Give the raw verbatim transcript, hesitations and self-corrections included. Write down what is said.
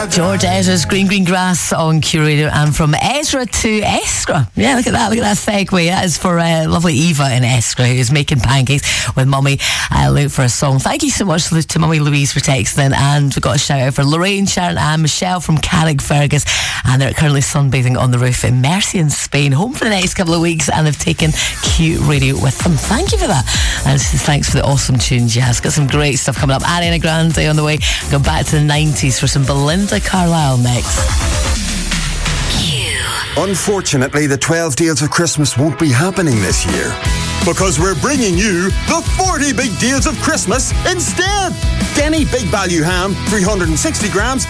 George Ezra's Green Green Grass on Q Radio, and from Ezra to Eskra. Yeah, look at that, look at that segue. That is for uh, lovely Eva in Eskra, who's making pancakes with Mummy. I uh, look for a song. Thank you so much to Mummy Louise for texting, and we've got a shout out for Lorraine, Sharon and Michelle from Carrickfergus, and they're currently sunbathing on the roof in Mercy in Spain, home for the next couple of weeks, and they've taken Q Radio with them. Thank you for that, and thanks for the awesome tunes. Yeah, it's got some great stuff coming up. Ariana Grande on the way. Go back to the nineties for some Belinda Carlisle next. Unfortunately, the twelve Deals of Christmas won't be happening this year, because we're bringing you the forty Big Deals of Christmas instead. Denny Big Value Ham, three hundred sixty grams,